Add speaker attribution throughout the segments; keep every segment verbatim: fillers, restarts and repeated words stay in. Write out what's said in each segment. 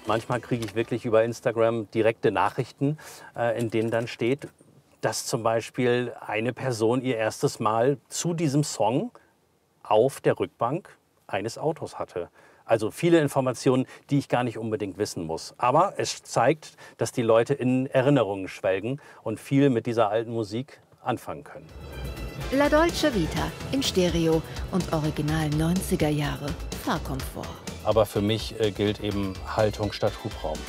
Speaker 1: Manchmal kriege ich wirklich über Instagram direkte Nachrichten, äh, in denen dann steht, dass zum Beispiel eine Person ihr erstes Mal zu diesem Song auf der Rückbank eines Autos hatte. Also viele Informationen, die ich gar nicht unbedingt wissen muss. Aber es zeigt, dass die Leute in Erinnerungen schwelgen und viel mit dieser alten Musik anfangen können.
Speaker 2: La Dolce Vita im Stereo und Original neunziger Jahre Fahrkomfort.
Speaker 1: Aber für mich äh, gilt eben Haltung statt Hubraum.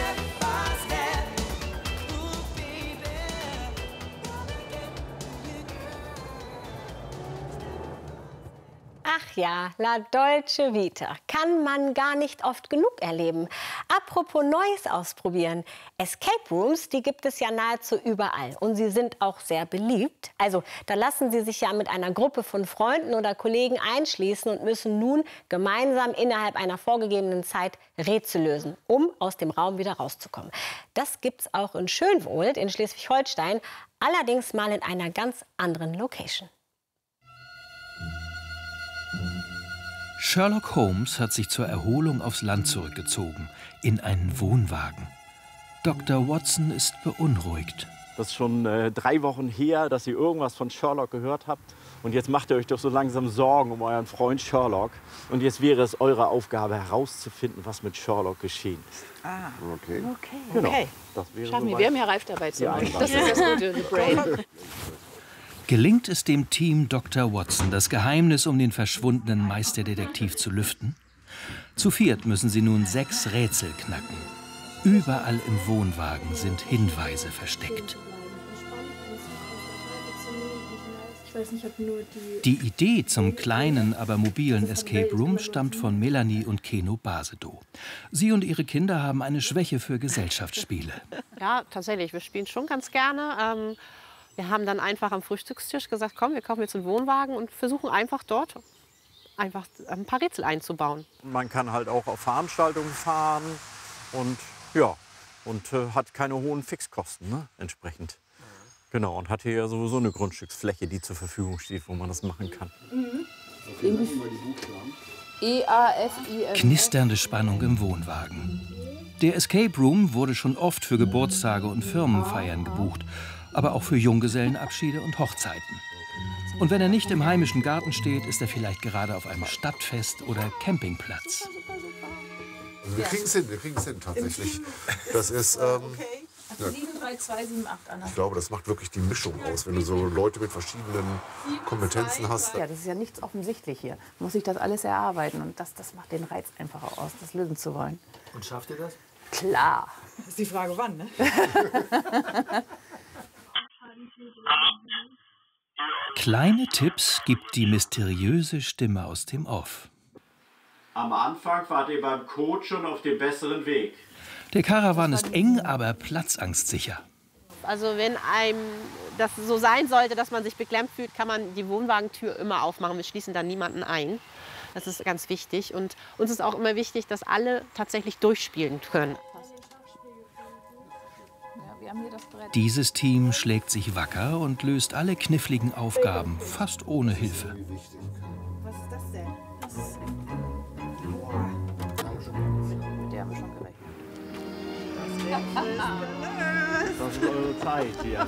Speaker 3: Ach ja, La Dolce Vita kann man gar nicht oft genug erleben. Apropos Neues ausprobieren. Escape Rooms, die gibt es ja nahezu überall und sie sind auch sehr beliebt. Also da lassen Sie sich ja mit einer Gruppe von Freunden oder Kollegen einschließen und müssen nun gemeinsam innerhalb einer vorgegebenen Zeit Rätsel lösen, um aus dem Raum wieder rauszukommen. Das gibt's auch in Schönwohld in Schleswig-Holstein, allerdings mal in einer ganz anderen Location.
Speaker 4: Sherlock Holmes hat sich zur Erholung aufs Land zurückgezogen, in einen Wohnwagen. Doktor Watson ist beunruhigt.
Speaker 5: Das ist schon äh, drei Wochen her, dass ihr irgendwas von Sherlock gehört habt. Und jetzt macht ihr euch doch so langsam Sorgen um euren Freund Sherlock. Und jetzt wäre es eure Aufgabe, herauszufinden, was mit Sherlock geschehen ist.
Speaker 6: Ah,
Speaker 7: okay.
Speaker 6: Okay.
Speaker 5: Genau.
Speaker 6: Okay.
Speaker 5: Das wäre
Speaker 6: Schaffen wir.
Speaker 5: soweit.
Speaker 6: Wir haben ja Ralf dabei zu machen.
Speaker 5: Ja,
Speaker 6: Das ist das Gute, The Brain.
Speaker 4: Gelingt es dem Team Doktor Watson, das Geheimnis um den verschwundenen Meisterdetektiv zu lüften? Zu viert müssen sie nun sechs Rätsel knacken. Überall im Wohnwagen sind Hinweise versteckt. Die Idee zum kleinen, aber mobilen Escape Room stammt von Melanie und Keno Basedow. Sie und ihre Kinder haben eine Schwäche für Gesellschaftsspiele.
Speaker 8: Ja, tatsächlich. Wir spielen schon ganz gerne. Ähm Wir haben dann einfach am Frühstückstisch gesagt, komm, wir kaufen jetzt einen Wohnwagen und versuchen einfach dort einfach ein paar Rätsel einzubauen.
Speaker 5: Man kann halt auch auf Veranstaltungen fahren und ja, und äh, hat keine hohen Fixkosten, ne, entsprechend. Genau, und hat hier ja sowieso eine Grundstücksfläche, die zur Verfügung steht, wo man das machen kann.
Speaker 6: Mhm. E A F I N.
Speaker 4: Knisternde Spannung im Wohnwagen. Der Escape Room wurde schon oft für Geburtstage und Firmenfeiern gebucht, aber auch für Junggesellenabschiede und Hochzeiten. Und wenn er nicht im heimischen Garten steht, ist er vielleicht gerade auf einem Stadtfest oder Campingplatz.
Speaker 7: Wir kriegen es hin, wir kriegen es hin tatsächlich. Das ist, ähm, ja,
Speaker 6: sieben drei zwei sieben acht, Anna.
Speaker 7: ich glaube, das macht wirklich die Mischung aus, wenn du so Leute mit verschiedenen Kompetenzen hast.
Speaker 6: Ja, das ist ja nichts offensichtlich hier. Man muss sich das alles erarbeiten und das, das macht den Reiz einfach auch aus, das lösen zu wollen.
Speaker 9: Und schafft ihr das?
Speaker 6: Klar.
Speaker 10: Das ist die Frage, wann, ne?
Speaker 4: Kleine Tipps gibt die mysteriöse Stimme aus dem Off.
Speaker 5: Am Anfang wart ihr beim Code schon auf dem besseren Weg.
Speaker 4: Der Karawan ist eng, aber platzangstsicher.
Speaker 8: Also wenn einem das so sein sollte, dass man sich beklemmt fühlt, kann man die Wohnwagentür immer aufmachen. Wir schließen da niemanden ein. Das ist ganz wichtig. Und uns ist auch immer wichtig, dass alle tatsächlich durchspielen können.
Speaker 4: Dieses Team schlägt sich wacker und löst alle kniffligen Aufgaben fast ohne Hilfe.
Speaker 10: Was ist das denn? Das ist
Speaker 6: Mit der haben wir schon gerechnet.
Speaker 5: Das ist eure Zeit hier.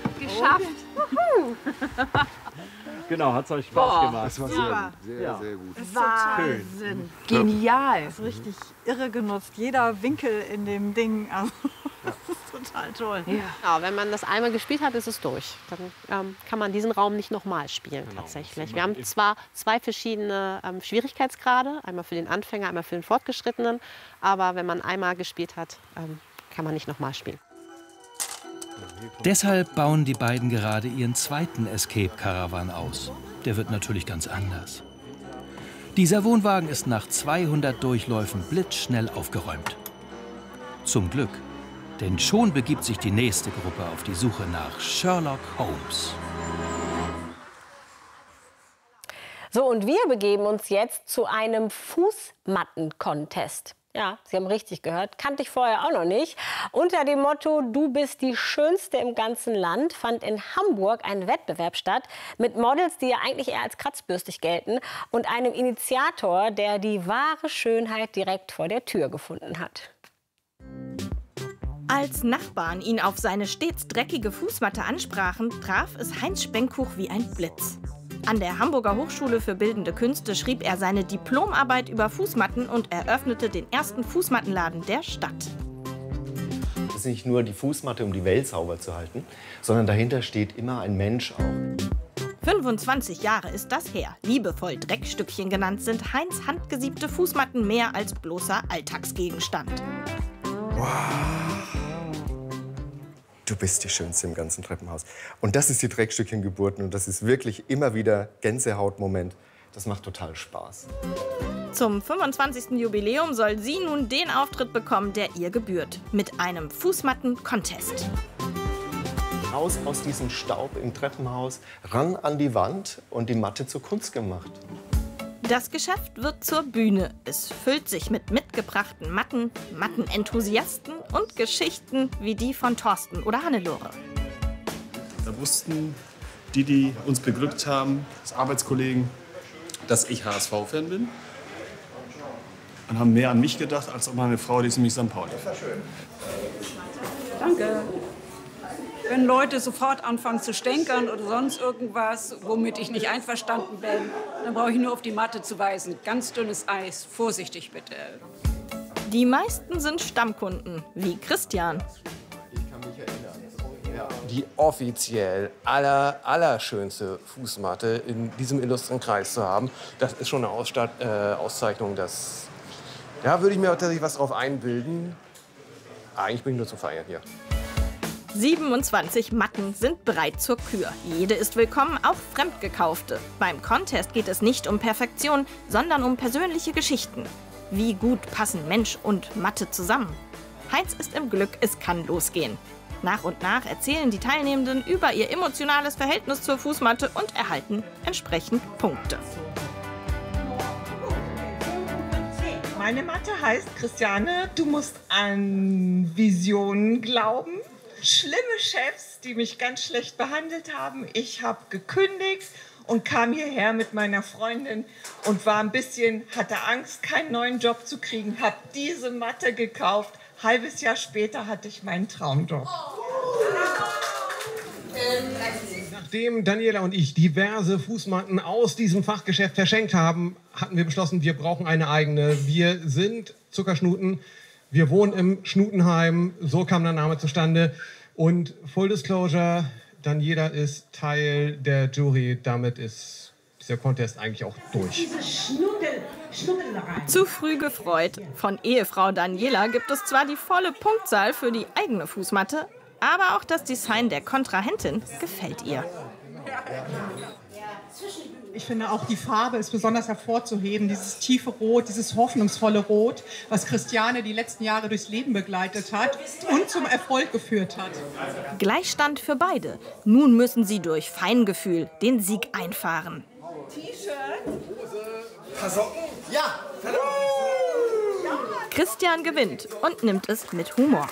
Speaker 6: Geschafft!
Speaker 5: Genau, hat es euch Spaß
Speaker 6: Boah.
Speaker 5: gemacht.
Speaker 7: Das war sehr, sehr,
Speaker 5: Ja.
Speaker 7: sehr gut.
Speaker 10: Wahnsinn.
Speaker 6: Genial.
Speaker 10: Das ist richtig irre genutzt. Jeder Winkel in dem Ding. Also, das ist total toll.
Speaker 6: Ja.
Speaker 8: Ja, wenn man das einmal gespielt hat, ist es durch. Dann ähm, kann man diesen Raum nicht nochmal spielen,
Speaker 5: Genau.
Speaker 8: tatsächlich. Wir haben zwar zwei verschiedene ähm, Schwierigkeitsgrade, einmal für den Anfänger, einmal für den Fortgeschrittenen, aber wenn man einmal gespielt hat, ähm, kann man nicht nochmal spielen.
Speaker 4: Deshalb bauen die beiden gerade ihren zweiten Escape-Caravan aus. Der wird natürlich ganz anders. Dieser Wohnwagen ist nach zweihundert Durchläufen blitzschnell aufgeräumt. Zum Glück, denn schon begibt sich die nächste Gruppe auf die Suche nach Sherlock Holmes.
Speaker 3: So, und wir begeben uns jetzt zu einem Fußmatten-Contest. Ja, Sie haben richtig gehört, kannte ich vorher auch noch nicht. Unter dem Motto "Du bist die Schönste im ganzen Land" fand in Hamburg ein Wettbewerb statt mit Models, die ja eigentlich eher als kratzbürstig gelten, und einem Initiator, der die wahre Schönheit direkt vor der Tür gefunden hat.
Speaker 9: Als Nachbarn ihn auf seine stets dreckige Fußmatte ansprachen, traf es Heinz Spenkuch wie ein Blitz. An der Hamburger Hochschule für Bildende Künste schrieb er seine Diplomarbeit über Fußmatten und eröffnete den ersten Fußmattenladen der Stadt.
Speaker 11: Es ist nicht nur die Fußmatte, um die Welt sauber zu halten, sondern dahinter steht immer ein Mensch auch.
Speaker 9: fünfundzwanzig Jahre ist das her. Liebevoll Dreckstückchen genannt sind Heinz handgesiebte Fußmatten mehr als bloßer Alltagsgegenstand.
Speaker 11: Wow. Du bist die Schönste im ganzen Treppenhaus. Und das ist die Dreckstückchen-Geburt und das ist wirklich immer wieder Gänsehautmoment. Das macht total Spaß.
Speaker 9: Zum fünfundzwanzigsten Jubiläum soll sie nun den Auftritt bekommen, der ihr gebührt. Mit einem Fußmatten-Contest.
Speaker 11: Raus aus diesem Staub im Treppenhaus, ran an die Wand und die Matte zur Kunst gemacht.
Speaker 9: Das Geschäft wird zur Bühne. Es füllt sich mit mitgebrachten Matten, Mattenenthusiasten und Geschichten wie die von Thorsten oder Hannelore.
Speaker 12: Da wussten die, die uns beglückt haben, das Arbeitskollegen, dass ich H S V-Fan bin. Und haben mehr an mich gedacht, als an meine Frau, die ist nämlich Sankt Pauli.
Speaker 10: Danke. Wenn Leute sofort anfangen zu stänkern oder sonst irgendwas, womit ich nicht einverstanden bin, dann brauche ich nur auf die Matte zu weisen. Ganz dünnes Eis, vorsichtig bitte.
Speaker 9: Die meisten sind Stammkunden, wie Christian.
Speaker 13: Die offiziell aller, allerschönste Fußmatte in diesem illustren Kreis zu haben, das ist schon eine Ausstatt, äh, Auszeichnung. Das, da würde ich mir tatsächlich was drauf einbilden. Eigentlich bin ich nur zum Feiern hier.
Speaker 9: siebenundzwanzig Matten sind bereit zur Kür. Jede ist willkommen, auch fremdgekaufte. Beim Contest geht es nicht um Perfektion, sondern um persönliche Geschichten. Wie gut passen Mensch und Matte zusammen? Heinz ist im Glück, es kann losgehen. Nach und nach erzählen die Teilnehmenden über ihr emotionales Verhältnis zur Fußmatte und erhalten entsprechend Punkte.
Speaker 14: Meine Matte heißt, Christiane, du musst an Visionen glauben. Schlimme Chefs, die mich ganz schlecht behandelt haben. Ich habe gekündigt und kam hierher mit meiner Freundin und war ein bisschen, hatte Angst, keinen neuen Job zu kriegen. Habe diese Matte gekauft. Halbes Jahr später hatte ich meinen Traumjob.
Speaker 15: Nachdem Daniela und ich diverse Fußmatten aus diesem Fachgeschäft verschenkt haben, hatten wir beschlossen, wir brauchen eine eigene. Wir sind Zuckerschnuten. Wir wohnen im Schnutenheim, so kam der Name zustande. Und Full Disclosure, Daniela ist Teil der Jury. Damit ist dieser Contest eigentlich auch durch.
Speaker 9: Zu früh gefreut. Von Ehefrau Daniela gibt es zwar die volle Punktzahl für die eigene Fußmatte, aber auch das Design der Kontrahentin gefällt ihr.
Speaker 16: Ich finde auch die Farbe ist besonders hervorzuheben, dieses tiefe Rot, dieses hoffnungsvolle Rot, was Christiane die letzten Jahre durchs Leben begleitet hat und zum Erfolg geführt hat.
Speaker 9: Gleichstand für beide. Nun müssen sie durch Feingefühl den Sieg einfahren.
Speaker 14: T-Shirt, paar Socken, ja!
Speaker 9: Christian gewinnt und nimmt es mit Humor.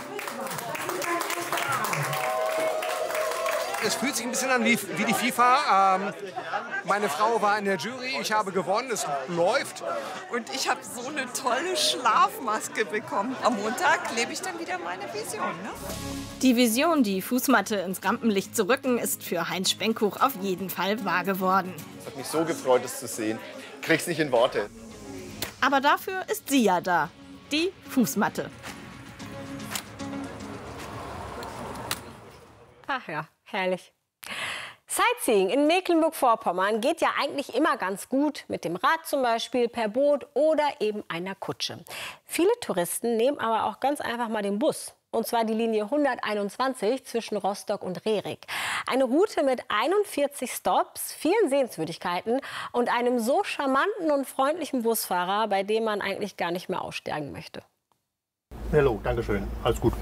Speaker 17: Es fühlt sich ein bisschen an wie, wie die FIFA. Ähm, meine Frau war in der Jury, ich habe gewonnen, es läuft.
Speaker 14: Und ich habe so eine tolle Schlafmaske bekommen. Am Montag lebe ich dann wieder meine Vision. Ne?
Speaker 9: Die Vision, die Fußmatte ins Rampenlicht zu rücken, ist für Heinz Spenkuch auf jeden Fall wahr geworden.
Speaker 11: Es hat mich so gefreut, das zu sehen. Ich krieg's nicht in Worte.
Speaker 9: Aber dafür ist sie ja da, die Fußmatte.
Speaker 3: Ach ja, herrlich. Sightseeing in Mecklenburg-Vorpommern geht ja eigentlich immer ganz gut, mit dem Rad zum Beispiel, per Boot oder eben einer Kutsche. Viele Touristen nehmen aber auch ganz einfach mal den Bus. Und zwar die Linie hunderteinundzwanzig zwischen Rostock und Rerik. Eine Route mit einundvierzig Stops, vielen Sehenswürdigkeiten und einem so charmanten und freundlichen Busfahrer, bei dem man eigentlich gar nicht mehr aussteigen möchte.
Speaker 18: Hallo, Dankeschön. Alles gut.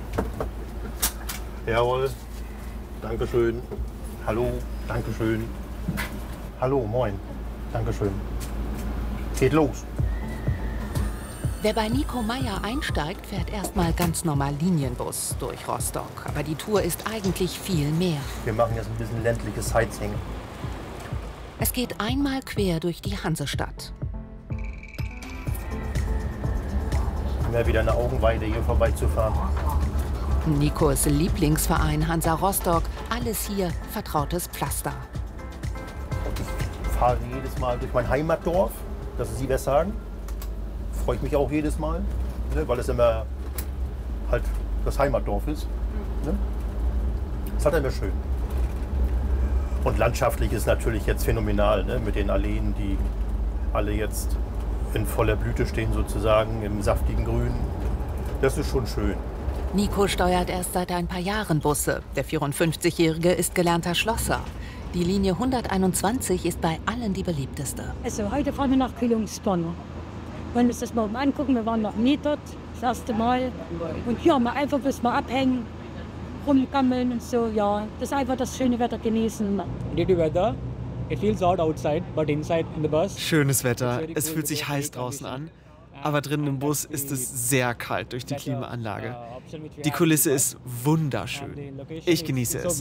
Speaker 18: Jawohl. Dankeschön. Hallo, Dankeschön. Hallo, moin. Dankeschön. Geht los.
Speaker 19: Wer bei Nico Meyer einsteigt, fährt erstmal ganz normal Linienbus durch Rostock. Aber die Tour ist eigentlich viel mehr.
Speaker 18: Wir machen jetzt ein bisschen ländliches Sightseeing.
Speaker 19: Es geht einmal quer durch die Hansestadt.
Speaker 18: Immer wieder eine Augenweide, hier vorbeizufahren.
Speaker 19: Nikos Lieblingsverein Hansa Rostock, alles hier vertrautes Pflaster.
Speaker 18: Ich fahre jedes Mal durch mein Heimatdorf, dass Sie was sagen. Freue ich mich auch jedes Mal, ne, weil es immer halt das Heimatdorf ist. Ne? Das hat immer schön. Und landschaftlich ist natürlich jetzt phänomenal, ne, mit den Alleen, die alle jetzt in voller Blüte stehen sozusagen, im saftigen Grün. Das ist schon schön.
Speaker 19: Nico steuert erst seit ein paar Jahren Busse. Der vierundfünfzigjährige ist gelernter Schlosser. Die Linie hunderteinundzwanzig ist bei allen die beliebteste.
Speaker 20: Also heute fahren wir nach Kühlungsborn. Wollen wir uns das mal angucken. Wir waren noch nie dort, das erste Mal. Und hier mal einfach bis mal abhängen, rumgammeln und so. Ja, das ist einfach das schöne Wetter genießen.
Speaker 21: Weather. It feels hot outside, but inside in the bus.
Speaker 22: Schönes Wetter. Es fühlt sich heiß draußen an. Aber drinnen im Bus ist es sehr kalt durch die Klimaanlage. Die Kulisse ist wunderschön. Ich genieße es.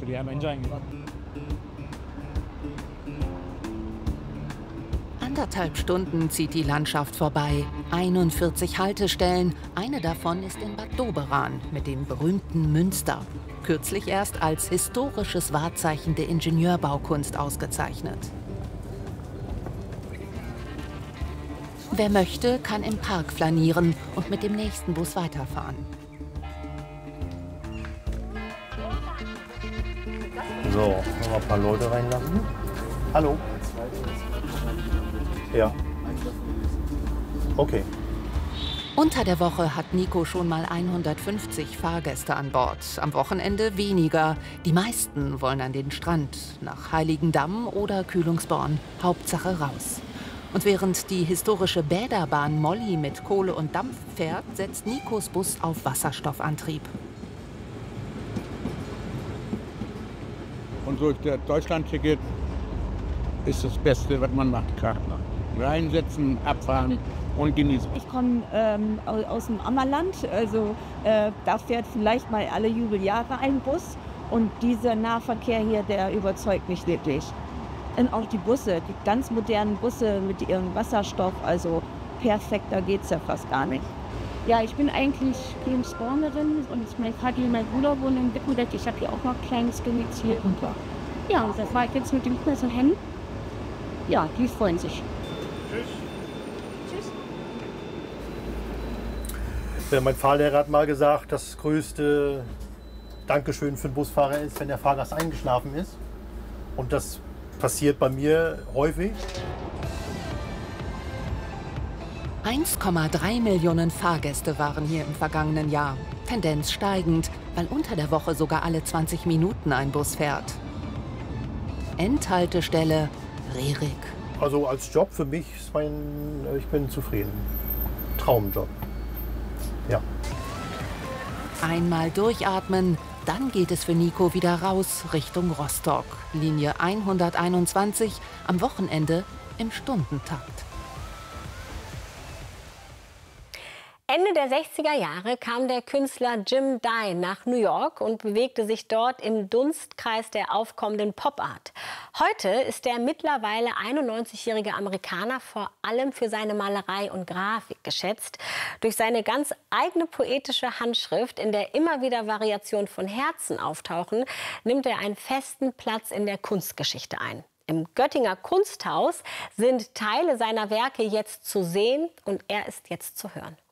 Speaker 19: Anderthalb Stunden zieht die Landschaft vorbei. einundvierzig Haltestellen. Eine davon ist in Bad Doberan mit dem berühmten Münster. Kürzlich erst als historisches Wahrzeichen der Ingenieurbaukunst ausgezeichnet. Wer möchte, kann im Park flanieren und mit dem nächsten Bus weiterfahren.
Speaker 18: So, noch mal ein paar Leute reinlassen. Hallo. Ja. Okay.
Speaker 19: Unter der Woche hat Nico schon mal hundertfünfzig Fahrgäste an Bord. Am Wochenende weniger. Die meisten wollen an den Strand, nach Heiligendamm oder Kühlungsborn. Hauptsache raus. Und während die historische Bäderbahn Molly mit Kohle und Dampf fährt, setzt Nikos Bus auf Wasserstoffantrieb.
Speaker 23: Und so der Deutschlandticket ist das Beste, was man machen kann. Reinsetzen, abfahren und genießen.
Speaker 20: Ich komme ähm, aus dem Ammerland, also äh, da fährt vielleicht mal alle Jubeljahre ein Bus. Und dieser Nahverkehr hier, der überzeugt mich wirklich. Und auch die Busse, die ganz modernen Busse mit ihrem Wasserstoff, also perfekter geht's ja fast gar nicht. Ja, ich bin eigentlich Kühlungsbornerin und mein Vati und mein Bruder wohnen in Wittenberg. Ich habe hier auch noch ein kleines Domizil. Ja, und das war ich jetzt mit dem Knissen hin. Ja, die freuen sich.
Speaker 18: Tschüss. Tschüss. Mein Fahrlehrer hat mal gesagt, das größte Dankeschön für den Busfahrer ist, wenn der Fahrgast eingeschlafen ist. Und das passiert bei mir häufig.
Speaker 19: eins Komma drei Millionen Fahrgäste waren hier im vergangenen Jahr. Tendenz steigend, weil unter der Woche sogar alle zwanzig Minuten ein Bus fährt. Endhaltestelle Rerik.
Speaker 18: Also als Job für mich, ist mein, ich bin zufrieden. Traumjob. Ja.
Speaker 19: Einmal durchatmen, dann geht es für Nico wieder raus Richtung Rostock. Linie hunderteinundzwanzig, am Wochenende im Stundentakt.
Speaker 3: Ende der sechziger Jahre kam der Künstler Jim Dye nach New York und bewegte sich dort im Dunstkreis der aufkommenden Pop-Art. Heute ist der mittlerweile einundneunzigjährige Amerikaner vor allem für seine Malerei und Grafik geschätzt. Durch seine ganz eigene poetische Handschrift, in der immer wieder Variationen von Herzen auftauchen, nimmt er einen festen Platz in der Kunstgeschichte ein. Im Göttinger Kunsthaus sind Teile seiner Werke jetzt zu sehen und er ist jetzt zu hören.